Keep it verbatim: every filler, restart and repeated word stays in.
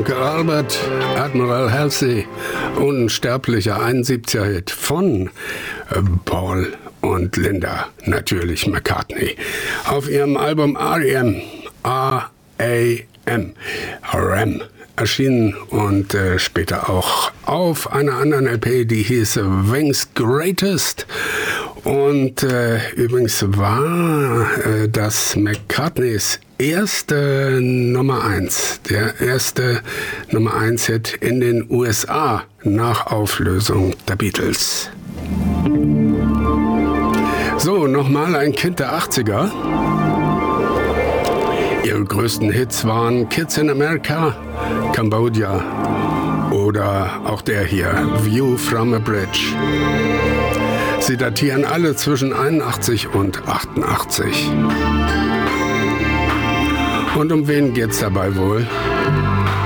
Uncle Albert, Admiral Halsey, unsterblicher einundsiebziger Hit von Paul und Linda, natürlich McCartney, auf ihrem Album R E M, R A M, R E M, erschienen und äh, später auch auf einer anderen L P, die hieß Wings Greatest. Und äh, übrigens war äh, das McCartneys erste Nummer eins, der erste Nummer eins Hit in den U S A nach Auflösung der Beatles. So, nochmal ein Kind der achtziger. Ihre größten Hits waren Kids in America, Cambodia oder auch der hier, View from a Bridge. Sie datieren alle zwischen einundachtzig und achtundachtzig. Und um wen geht's dabei wohl?